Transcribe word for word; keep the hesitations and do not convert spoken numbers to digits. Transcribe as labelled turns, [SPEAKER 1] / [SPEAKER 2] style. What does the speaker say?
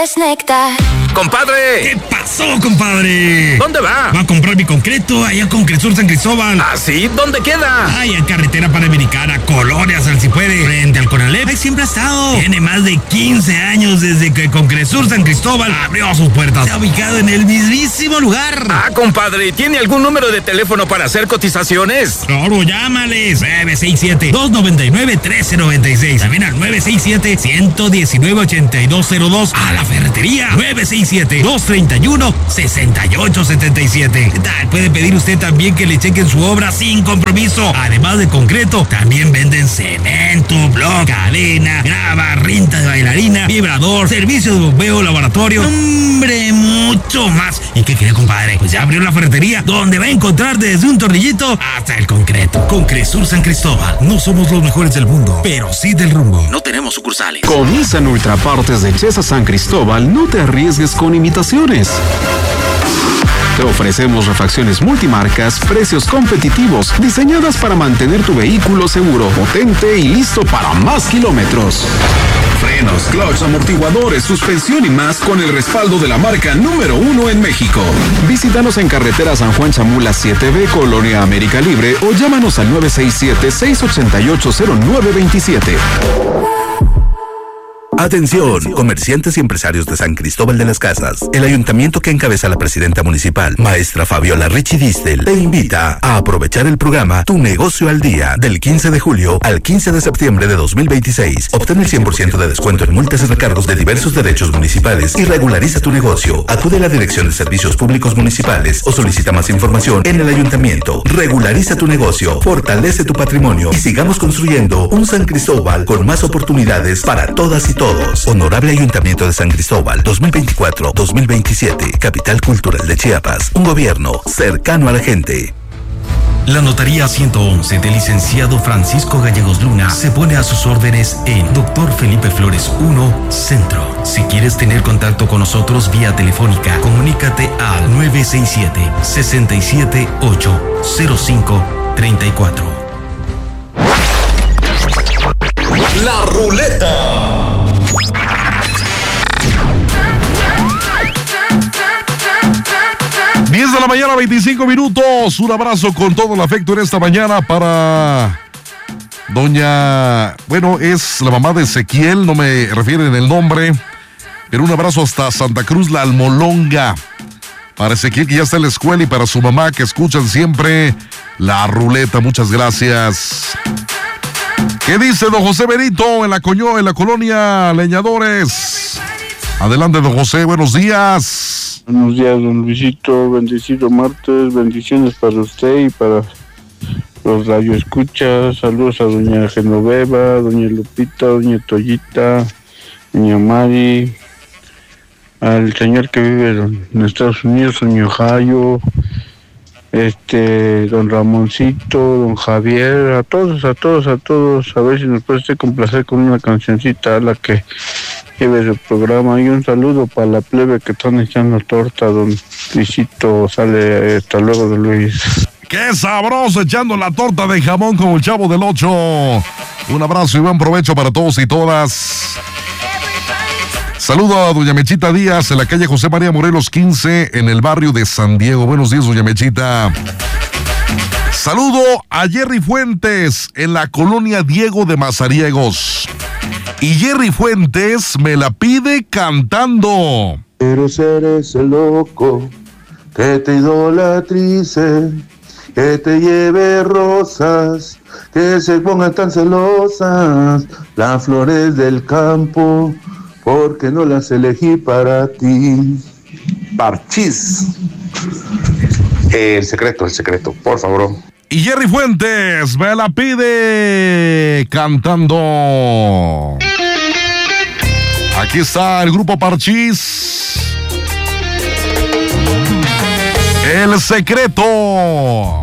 [SPEAKER 1] Es néctar.
[SPEAKER 2] ¡Compadre!
[SPEAKER 3] ¿Qué pasó, compadre?
[SPEAKER 2] ¿Dónde va?
[SPEAKER 3] Va a comprar mi concreto allá en Concresur San Cristóbal.
[SPEAKER 2] ¿Ah, sí? ¿Dónde queda?
[SPEAKER 3] Ay, en carretera panamericana, Colonias, al si puede, frente al Conalep. Ahí siempre ha estado. Tiene más de quince años desde que Concresur San Cristóbal abrió sus puertas. Está ubicado en el mismísimo lugar.
[SPEAKER 2] Ah, compadre, ¿tiene algún número de teléfono para hacer cotizaciones?
[SPEAKER 3] Claro, llámales. nueve seis siete, dos nueve nueve, uno tres nueve seis. También al nueve seis siete, uno uno nueve, ocho dos cero dos. A la ferretería. nueve seis siete, dos tres uno, seis ocho siete siete. ¿Qué tal? Puede pedir usted también que le chequen su obra sin compromiso. Además de concreto, también venden cemento, bloc, cadena, grava, rinta de bailarina, vibrador, servicio de bombeo, laboratorio. ¡Hombre, mucho más! ¿Y qué quiere, compadre? Pues ya abrió la ferretería, donde va a encontrar desde un tornillito hasta el concreto. Concresur San Cristóbal. No somos los mejores del mundo, pero sí del rumbo. No tenemos sucursales.
[SPEAKER 4] Con Nissan Ultrapartes de Chesa San Cristóbal, no te arriesgues con imitaciones. Te ofrecemos refacciones multimarcas, precios competitivos, diseñadas para mantener tu vehículo seguro, potente y listo para más kilómetros. Frenos, clutch, amortiguadores, suspensión y más con el respaldo de la marca número uno en México. Visítanos en carretera San Juan Chamula siete B, Colonia América Libre, o llámanos al nueve seis siete, seis ocho ocho, cero nueve dos siete.
[SPEAKER 5] Atención, comerciantes y empresarios de San Cristóbal de las Casas. El ayuntamiento que encabeza la presidenta municipal, maestra Fabiola Richie Distel, te invita a aprovechar el programa Tu Negocio al Día del quince de julio al quince de septiembre de dos mil veintiséis. Obtén el cien por ciento de descuento en multas y recargos de diversos derechos municipales y regulariza tu negocio. Acude a la Dirección de Servicios Públicos Municipales o solicita más información en el ayuntamiento. Regulariza tu negocio, fortalece tu patrimonio y sigamos construyendo un San Cristóbal con más oportunidades para todas y todos. Honorable Ayuntamiento de San Cristóbal, dos mil veinticuatro a dos mil veintisiete, Capital Cultural de Chiapas, un gobierno cercano a la gente.
[SPEAKER 3] La Notaría ciento once del licenciado Francisco Gallegos Luna se pone a sus órdenes en Doctor Felipe Flores uno, Centro. Si quieres tener contacto con nosotros vía telefónica, comunícate al nueve seis siete, seis siete ocho, cero cinco tres cuatro.
[SPEAKER 6] La Ruleta.
[SPEAKER 7] diez de la mañana, veinticinco minutos. Un abrazo con todo el afecto en esta mañana para doña, bueno, es la mamá de Ezequiel, no me refieren el nombre, pero un abrazo hasta Santa Cruz, La Almolonga. Para Ezequiel, que ya está en la escuela, y para su mamá, que escuchan siempre La Ruleta. Muchas gracias. ¿Qué dice don José Benito en la Coñó, en la colonia Leñadores? Adelante, don José, buenos días.
[SPEAKER 8] Buenos días, don Luisito, bendecido martes, bendiciones para usted y para los radioescuchas. Saludos a doña Genoveva, doña Lupita, doña Toyita, doña Mari, al señor que vive en Estados Unidos, doña Jayo, este, don Ramoncito, don Javier, a todos, a todos, a todos, a ver si nos puede usted complacer con una cancioncita a la que lleve su programa. Y un saludo para la plebe que están echando torta, don Luisito. Sale, hasta luego, don Luis.
[SPEAKER 7] ¡Qué sabroso echando la torta de jamón como el Chavo del Ocho! Un abrazo y buen provecho para todos y todas. Saludo a doña Mechita Díaz en la calle José María Morelos quince en el barrio de San Diego. Buenos días, doña Mechita. Saludo a Jerry Fuentes en la colonia Diego de Mazariegos. Y Jerry Fuentes me la pide cantando.
[SPEAKER 9] Quiero ser ese loco que te idolatrice, que te lleve rosas, que se pongan tan celosas las flores del campo, porque no las elegí para ti. Parchís. El secreto, el secreto, por favor.
[SPEAKER 7] Y Jerry Fuentes me la pide cantando. Aquí está el grupo Parchís. El secreto.